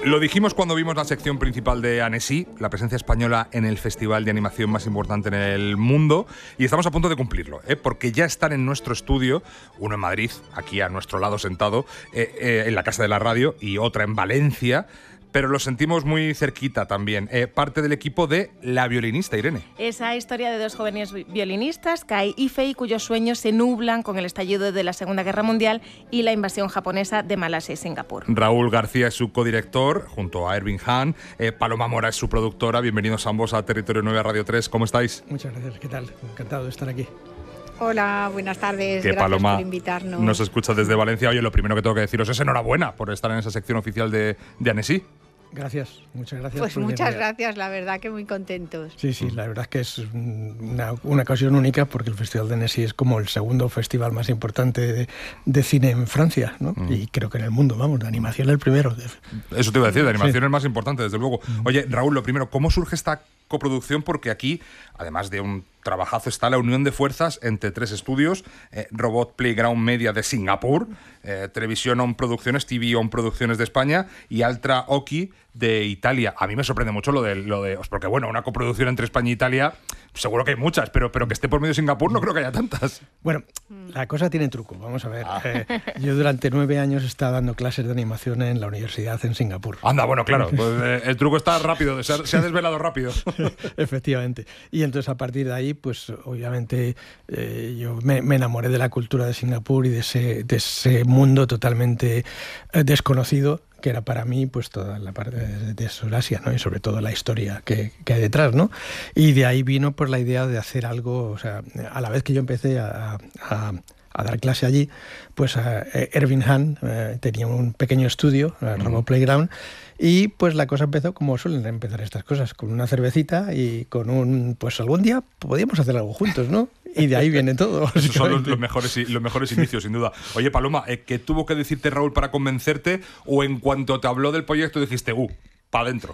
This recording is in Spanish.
Lo dijimos cuando vimos la sección principal de Annecy, la presencia española en el festival de animación más importante en el mundo, y estamos a punto de cumplirlo, porque ya están en nuestro estudio, uno en Madrid, aquí a nuestro lado sentado, en la Casa de la Radio, y otra en Valencia, pero lo sentimos muy cerquita también. Parte del equipo de La Violinista, Irene. Esa historia de dos jóvenes violinistas, Kai y Fei, cuyos sueños se nublan con el estallido de la Segunda Guerra Mundial y la invasión japonesa de Malasia y Singapur. Raúl García es su codirector, junto a Ervin Han. Paloma Mora es su productora. Bienvenidos ambos a Territorio 9 Radio 3. ¿Cómo estáis? Muchas gracias. ¿Qué tal? Encantado de estar aquí. Hola, buenas tardes. Que gracias Paloma por invitarnos. Nos escucha desde Valencia. Oye, lo primero que tengo que deciros es enhorabuena por estar en esa sección oficial de Annecy. Gracias, muchas gracias. Pues muchas gracias, la verdad que muy contentos. Sí, la verdad es que es una ocasión única porque el Festival de Annecy es como el segundo festival más importante de cine en Francia, ¿no? Y creo que en el mundo, vamos, de animación el primero. Eso te iba a decir, de animación el más importante, desde luego. Oye, Raúl, lo primero, ¿cómo surge esta coproducción? Porque aquí, además de un trabajazo, está la unión de fuerzas entre tres estudios: Robot Playground Media de Singapur, Television On Producciones, TV On Producciones de España y Altra Oki de Italia. A mí me sorprende mucho lo de porque bueno, una coproducción entre España e Italia, seguro que hay muchas, pero que esté por medio de Singapur no creo que haya tantas. Bueno, la cosa tiene truco, vamos a ver. Yo durante 9 años he estado dando clases de animación en la universidad en Singapur. Anda, bueno, claro, pues, el truco está rápido, se ha desvelado rápido. Efectivamente. Y entonces a partir de ahí, pues obviamente yo me enamoré de la cultura de Singapur y de ese mundo totalmente desconocido, que era para mí pues toda la parte de Surasia, ¿no? Y sobre todo la historia que hay detrás, ¿no? Y de ahí vino pues la idea de hacer algo, o sea, a la vez que yo empecé a dar clase allí, pues Ervin Han tenía un pequeño estudio, Robot Playground, y pues la cosa empezó como suelen empezar estas cosas, con una cervecita y con pues algún día podíamos hacer algo juntos, ¿no? Y de ahí viene todo. Esos son los mejores inicios, sin duda. Oye, Paloma, ¿qué tuvo que decirte Raúl para convencerte? ¿O en cuanto te habló del proyecto dijiste, para adentro?